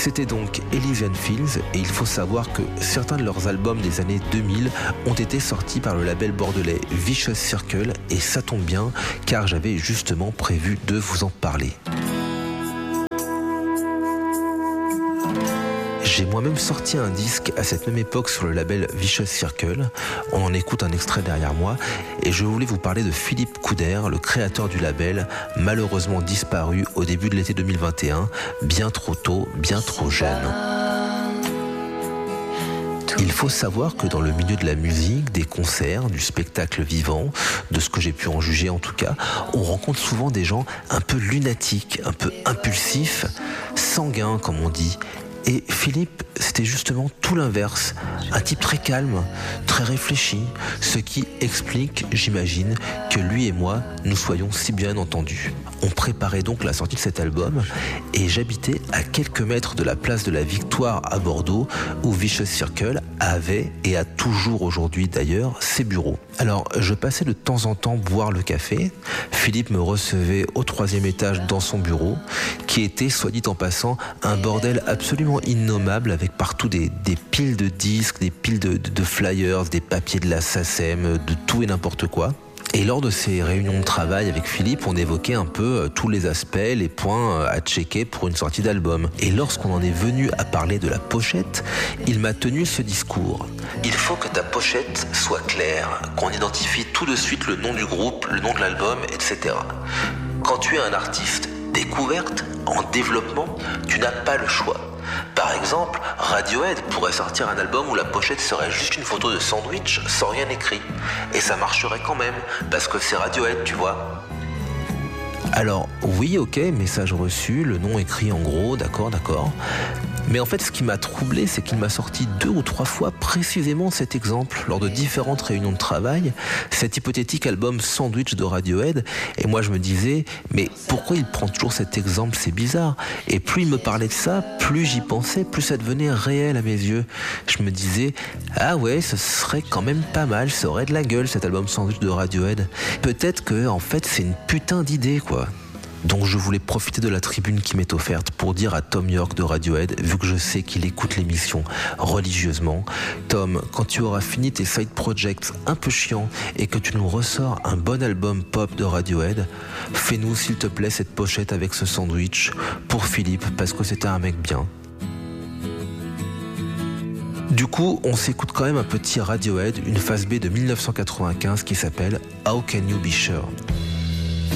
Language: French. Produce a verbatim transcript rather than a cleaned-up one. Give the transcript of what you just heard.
C'était donc Elysian Fields, et il faut savoir que certains de leurs albums des années deux mille ont été sortis par le label bordelais Vicious Circle, et ça tombe bien car j'avais justement prévu de vous en parler. J'ai moi-même sorti un disque à cette même époque sur le label Vicious Circle. On en écoute un extrait derrière moi et je voulais vous parler de Philippe Couder, le créateur du label, malheureusement disparu au début de l'été deux mille vingt et un, bien trop tôt, bien trop jeune. Il faut savoir que dans le milieu de la musique, des concerts, du spectacle vivant, de ce que j'ai pu en juger en tout cas, on rencontre souvent des gens un peu lunatiques, un peu impulsifs, sanguins comme on dit. Et Philippe, c'était justement tout l'inverse, un type très calme, très réfléchi, ce qui explique, j'imagine, que lui et moi, nous soyons si bien entendus. On préparait donc la sortie de cet album et j'habitais à quelques mètres de la place de la Victoire à Bordeaux où Vicious Circle avait et a toujours aujourd'hui d'ailleurs ses bureaux. Alors je passais de temps en temps boire le café. Philippe me recevait au troisième étage dans son bureau qui était, soit dit en passant, un bordel absolument innommable avec partout des, des piles de disques, des piles de, de, de flyers, des papiers de la S A C E M, de tout et n'importe quoi. Et lors de ces réunions de travail avec Philippe, on évoquait un peu tous les aspects, les points à checker pour une sortie d'album. Et lorsqu'on en est venu à parler de la pochette, il m'a tenu ce discours. Il faut que ta pochette soit claire, qu'on identifie tout de suite le nom du groupe, le nom de l'album, et cetera. Quand tu es un artiste découverte, en développement, tu n'as pas le choix. Par exemple, Radiohead pourrait sortir un album où la pochette serait juste une photo de sandwich sans rien écrit. Et ça marcherait quand même, parce que c'est Radiohead, tu vois. Alors, oui, ok, message reçu, le nom écrit en gros, d'accord, d'accord. Mais en fait, ce qui m'a troublé, c'est qu'il m'a sorti deux ou trois fois précisément cet exemple lors de différentes réunions de travail, cet hypothétique album Sandwich de Radiohead. Et moi, je me disais, mais pourquoi il prend toujours cet exemple? C'est bizarre. Et plus il me parlait de ça, plus j'y pensais, plus ça devenait réel à mes yeux. Je me disais, ah ouais, ce serait quand même pas mal, ça aurait de la gueule cet album Sandwich de Radiohead. Peut-être que, en fait, c'est une putain d'idée, quoi. Donc je voulais profiter de la tribune qui m'est offerte pour dire à Thom Yorke de Radiohead, vu que je sais qu'il écoute l'émission religieusement, Tom, quand tu auras fini tes side projects un peu chiants et que tu nous ressors un bon album pop de Radiohead, fais-nous s'il te plaît cette pochette avec ce sandwich pour Philippe, parce que c'était un mec bien. Du coup, on s'écoute quand même un petit Radiohead, une phase B de dix-neuf cent quatre-vingt-quinze qui s'appelle How Can You Be Sure?